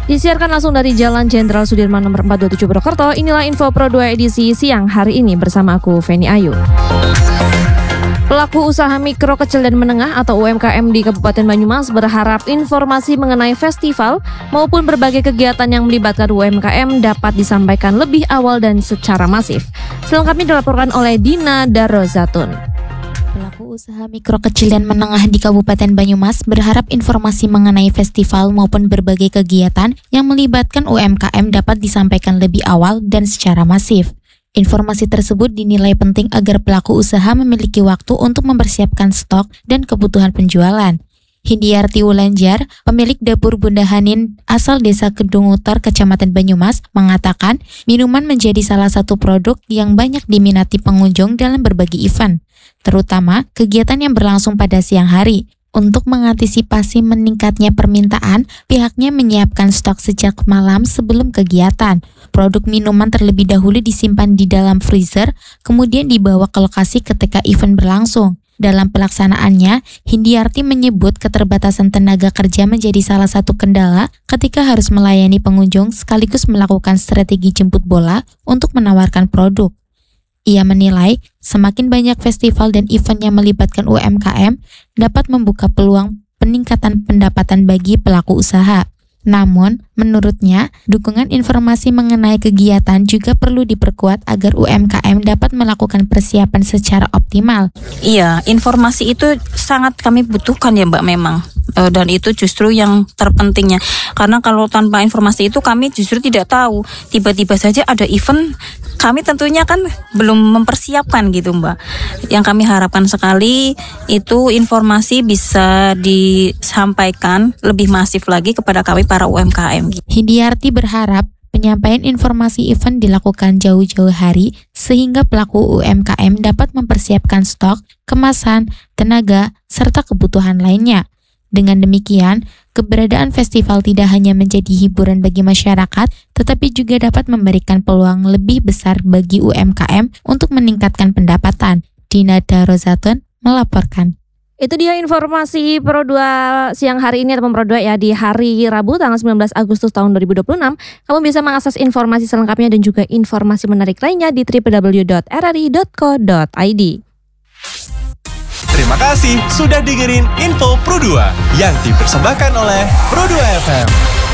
Disiarkan langsung dari Jalan Jenderal Sudirman nomor 427 Purwokerto. Inilah info Pro 2 edisi siang hari ini bersama aku Feni Ayu. Pelaku usaha mikro kecil dan menengah atau UMKM di Kabupaten Banyumas berharap informasi mengenai festival maupun berbagai kegiatan yang melibatkan UMKM dapat disampaikan lebih awal dan secara masif. Selengkapnya dilaporkan oleh Dina Darozatun. Pelaku usaha mikro kecil dan menengah di Kabupaten Banyumas berharap informasi mengenai festival maupun berbagai kegiatan yang melibatkan UMKM dapat disampaikan lebih awal dan secara masif. Informasi tersebut dinilai penting agar pelaku usaha memiliki waktu untuk mempersiapkan stok dan kebutuhan penjualan. Hindiarti Wulanjar, pemilik dapur Bunda Hanin asal Desa Kedung Utar, Kecamatan Banyumas, mengatakan minuman menjadi salah satu produk yang banyak diminati pengunjung dalam berbagai event, terutama kegiatan yang berlangsung pada siang hari. Untuk mengantisipasi meningkatnya permintaan, pihaknya menyiapkan stok sejak malam sebelum kegiatan. Produk minuman terlebih dahulu disimpan di dalam freezer, kemudian dibawa ke lokasi ketika event berlangsung. Dalam pelaksanaannya, Hindiarti menyebut keterbatasan tenaga kerja menjadi salah satu kendala ketika harus melayani pengunjung sekaligus melakukan strategi jemput bola untuk menawarkan produk. Ia menilai semakin banyak festival dan event yang melibatkan UMKM dapat membuka peluang peningkatan pendapatan bagi pelaku usaha. Namun, menurutnya, dukungan informasi mengenai kegiatan juga perlu diperkuat agar UMKM dapat melakukan persiapan secara optimal. Iya, informasi itu sangat kami butuhkan ya Mbak memang. Dan itu justru yang terpentingnya. Karena kalau tanpa informasi itu kami justru tidak tahu. Tiba-tiba saja ada event, kami tentunya kan belum mempersiapkan gitu Mbak. Yang kami harapkan sekali itu informasi bisa disampaikan lebih masif lagi kepada kami para UMKM. Hindiarti berharap penyampaian informasi event dilakukan jauh-jauh hari sehingga pelaku UMKM dapat mempersiapkan stok, kemasan, tenaga, serta kebutuhan lainnya. Dengan demikian, keberadaan festival tidak hanya menjadi hiburan bagi masyarakat, tetapi juga dapat memberikan peluang lebih besar bagi UMKM untuk meningkatkan pendapatan. Dina Darozatun melaporkan. Itu dia informasi Pro 2 siang hari ini atau Pro 2 ya di hari Rabu tanggal 19 Agustus tahun 2026. Kamu bisa mengakses informasi selengkapnya dan juga informasi menarik lainnya di www.rri.co.id. Terima kasih sudah dengerin Info Pro 2 yang dipersembahkan oleh Pro 2 FM.